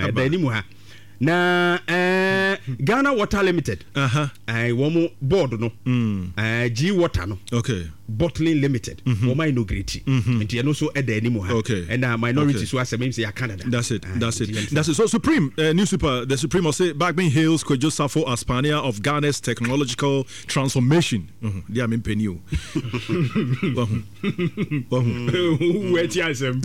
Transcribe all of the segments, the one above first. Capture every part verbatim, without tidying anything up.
ɛda ni mu ha na eh Ghana Water Limited aha eh wo board no mm eh G Water no okay Bottling Limited wo ma inaugurate nti eno so ɛda ni mu ha okay and uh, minority so asem say Canada that's it that's it that's it so Supreme uh, newspaper the Supreme will say Bagbin hails Kojo Safo as pioneer of Ghana's technological transformation they are mean penny o where ti asem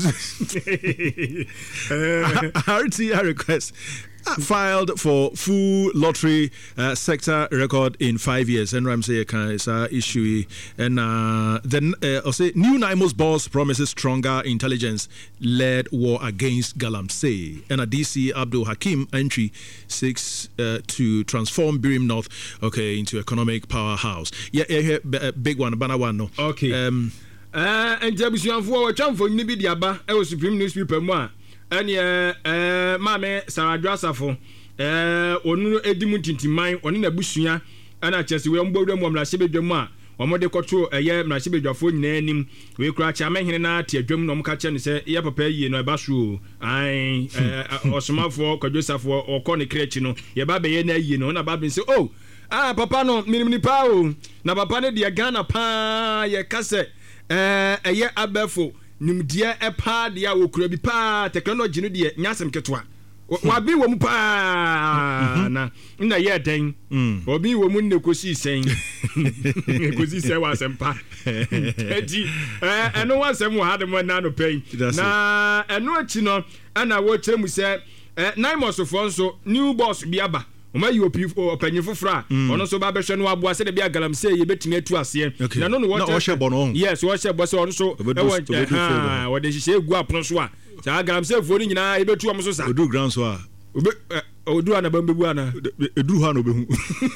R T I request filed for full lottery uh, sector record in five years. And I'm saying it's a issue. And uh, then uh, I'll say new NIMOS boss promises stronger intelligence-led war against Galamsey. And a D C Abdul Hakim entry seeks uh, to transform Birim North, okay, into economic powerhouse. Yeah, yeah, yeah big one, banana one, no. Okay. Um, uh, and Jabusian for a champ for Nibi Diaba, I was Supreme newspaper more. And yeah, uh, Mame Sarah Drasafo, uh, Onu Edimu Tintiman, Onina Bushia, and I just we onboard them from La Sibe Dema, or more de Coto, a year, Nasibe Jafo, name, we crash a man in a tea, drum no catch and say, Ya papa, you know, Bashu, I, or some for Kojosa for or Connie Cretino, ya baby, you know, and a baby say, oh, ah, papa no, minimum pow, na papa ne dia Ghana pa, ya kase, eh, a year abefo. Nimdia epa dia wokura bi pa technology no de nyasem ketwa wa bi wo mu pa na na ye den obi wo mu ne kosi sen kosi sen wa sempa edi eh eno wa sem wa hade mo na no pen na eno achi no ana wo kire mu se NIMOS fo nso new boss bi aba Oma yi opi opanyin fofora ono so ba behwe no aboa se de bia Galamsey ye betimi atu ase na no no wo hye bo no yes wo hye bo se ono so e wo wo de hye egu apno so a sa Galamsey fo ni nyina ye betu am so sa odu ground so a odu ana bambebu ana eduru ha no behu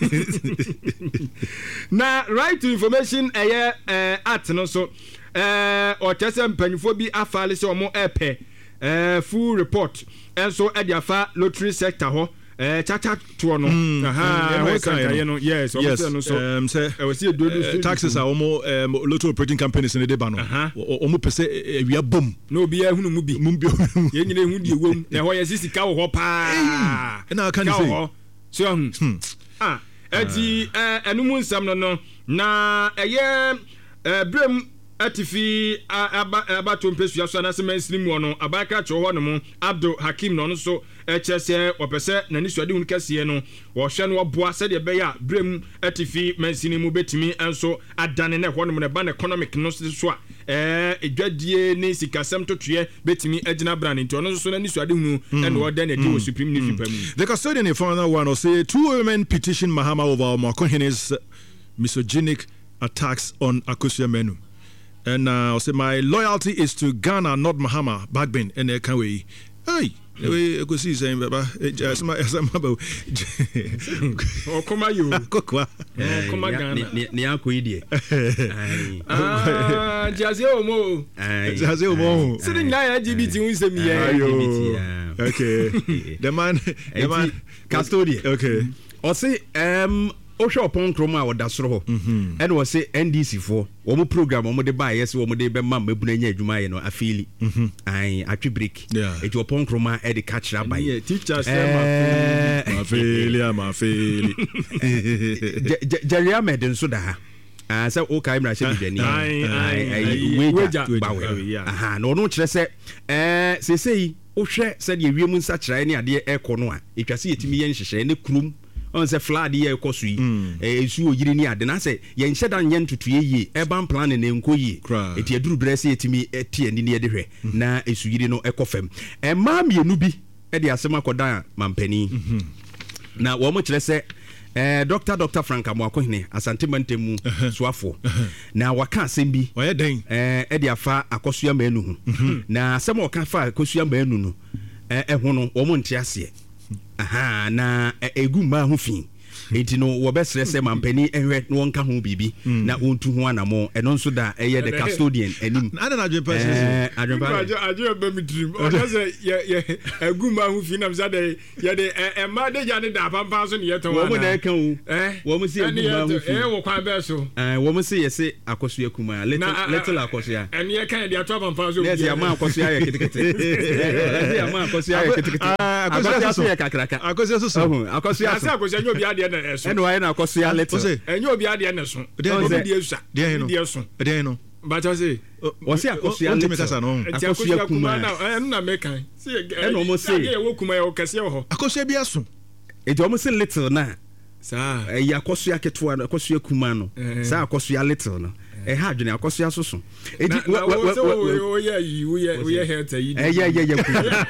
na right to information eye at no so eh o chese mpanyfo bi afale se omo epe eh full report enso e dia fa lottery sector ho eh chacha to no aha we kan ya no yes yes no so um say e wasi edodo taxes are almost um lottery operating companies in the deba no omo pese ewia bom na obi ya hunu mu bi mu bi ye nyine hu die wom na ho ye sisika wo ho pa na kan say so ah eti eh enum nsam no no na eye eh brem atifi abato mpesua so na sema slim wono abaka cho ho no mo Abdul Hakim no so echese opese na ni suade hu kase no wo hwe no oboa se de be ya brem atifi mansini mu betimi enso adane na ho no mo ne ban economic no so a eh edwadie ni sikasem totoe betimi agina brand nti ono so na ni suade hu and order na di Supreme newspaper mu. The custodian in final one will say two women petition Mahama over Makohene's misogynic attacks on Akosua Menu. And uh, I'll say my loyalty is to Ghana, not Mahama. Bagbin and uh, can we? Hey, we go see saying, Baba. Oh, come on, you. Kokwa. Oh, come on, Ghana. Ni ako idie. Ah, Jazzy Omo. Jazzy Omo. Sitting there, L G B T. We say me. Okay. The man, the man, custodian. Okay. Or say, um. Osho upon Chroma or Dasro, and was say N D C for one program, one de buy, yes, one de be mamma, Bunanya, Juma, no, a feel I actually break. Yeah, it will upon Chroma at the catch up by teachers. My failure, my failure. Jerry Ahmed and Soda. Ah, so okay, I'm not I aha, no, no, say, eh, say, say, Oshe said you women such any idea air corner. If you see it, me and she and the crew. On se flat ye kosu yi eh esu oyiri ni ade na se ye nheda yen tutuye yi urban plan ne nko yi eti aduru brese etimi eti ani ne de hwe na esu yiri no ekofem e ma mienu bi e de asema kodan mampani na wo mo kire se eh doctor doctor Frank Amoakohene Asante Mantemu soafo na waka asem bi oye den eh e de afa Akosua Manu hu na asem waka fa Akosua Manu no eh ehu no wo mo ntia se aha na egu ma ho fi enti no wɔbɛsrɛ sɛ mampani ɛhwɛ na wɔnka ho biribi na wɔntu ho anamo ɛno nso da ɛyɛ the custodian anim ana na adwempa sɛ adwempa adwe ba mi dream ɔka sɛ yɛ yɛ agu ma ho fi nam sɛ de yɛ de ɛma de gya ne da pampa so ne yɛtɔn wɔn mo na ɛka wo wɔn mo si agu ma ho fi ɛyɛ wɔ kwan bɛɛ so wɔn mo si yɛ se akɔsua kuma little little akɔsua ɛne yɛ kan yɛ de ato pampa so ne yɛ ama akɔsua yɛ ketekete yɛ ama akɔsua yɛ ketekete akɔsua so yɛ kakraka akɔsua so so akɔsua so akɔsua nyɛ obi adeɛ na ɛso ɛna wɔyɛ na akɔsua little ɛnyɛ obi adeɛ na so obi die sa die so ɛdeɛ no bàtà sè. wɔsi akɔsua little akɔsua kuma na ɛnu na mɛkan ɛna wɔn se ɛyɛ wɔ kuma yɛ wɔ kɛseɛ wɔ hɔ akɔsua bi aso eti wɔn se little na saa ɛyɛ akɔsua ketewa no akɔsua kuma no saa akɔsua little no ɛha adwene akɔsua so so eti wɔ wɔ wɔ wɔyɛ yi wɔyɛ wɔyɛ health yi ɛyɛ ɛyɛ yɛ kun ɛyɛ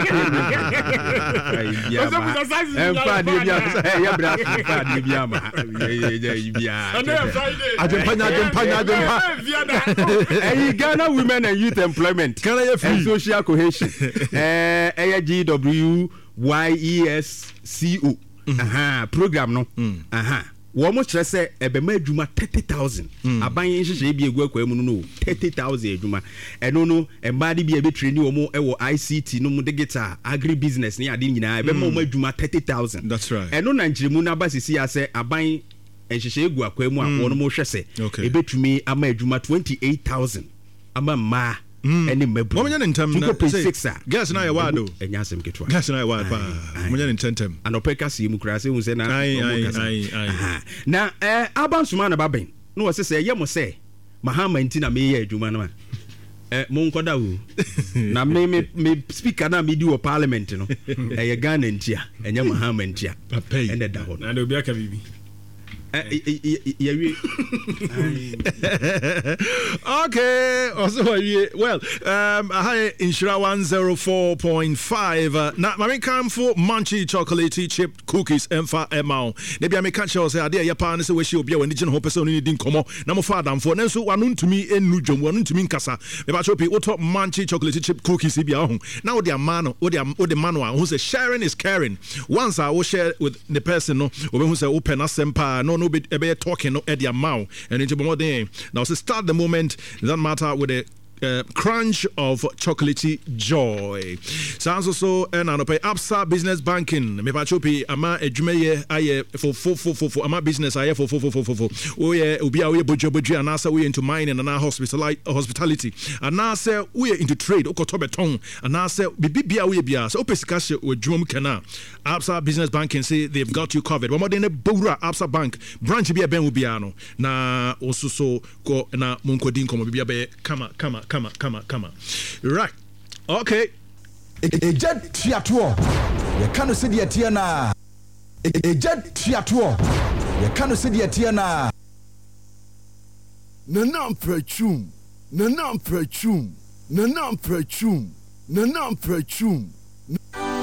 kun ɛnfa adi bi ama ɛyɛ bra ɛnfa adi bi ama ɛyɛ ɛyɛ bi a adwempa nya adwempa nya adwempa ɛyɛ Ghana Women and Youth Employment Ghana yɛ free and Social Cohesion ɛɛ ɛyɛ G W Y E S C O program no wɔn mo kyerɛ sɛ ɛbɛma adwuma thirty thousand aban nhyehyɛ bi egu akwa mu no no thirty thousand adwuma ɛno no mmaa de bi a ɛbɛtire ni wɔn ɛwɔ I C T no mu digital agri business ne ade nyinaa ɛbɛma wɔn adwuma thirty thousand that's right ɛno na nkyerɛmu n'aba sisi asɛ aban nhyehyɛ egu akwa mu a wɔn mo hwɛ sɛ ɛbɛtumi ama adwuma twenty eight thousand ama mmaa ɛne mmabu wɔn nyɛ ne ntɛm na two point six a gas na yɛ waado ɛnyɛ asɛm ketewa gas na yɛ waado paa wɔn nyɛ ne ntɛm anɔpɛ kaseɛ mu kura sɛ hu sɛ na ayi ayi na ɛɛ abansoma na babɛn na wɔsɛ sɛ ɛyɛ mo sɛ mahama nti na meyɛ adwuma no a ɛ mo nkɔda wo na me me me speaker na me di wɔ parliament no ɛyɛ Ghana nti a ɛnyɛ mahama nti a ɛnɛ da hɔ na de obi aka bibi okay also well um I insura one oh four point five uh, na mami come for Munchie chocolatey chip cookies emfa emao na bia me catch us say ade ya pa ne se we hye obi a wani gye ho person ni din komo na mo fa adamfo na so wanu ntumi enu dwom wanu ntumi nkasa me ba chopi wo top Munchie chocolatey chip cookies bia ho na wo de amano wo de wo de mano a who say sharing is caring once I will share with the person no obi who say open asempa no no be ebe talking no at your mouth and into more day now so start the moment doesn't matter with a Uh, crunch of chocolatey joy. Sounds also and I pay Absa Business Banking. Me pa chopi ama edwumeye aye for for for for for ama business aye for for for for for. Oh yeah, obi a we bojo bojo anasa we into mining and hospital hospitality. Anasa we into trade okoto beton anasa bibi bia we bia. So opesika hye odwum kana. Absa Business Banking say they've got you covered. One more than a Bora Absa Bank branch bia ben ubiano. Na also so ko na munkodin komo bia be kama kama Come on, come on, come on. Right. Okay. Ejad triatwo. Ye kanu se dia tia na. Ejad triatwo. Ye kanu se dia tia na. Nanam prechum. Nanam prechum. Nanam prechum. Nanam prechum.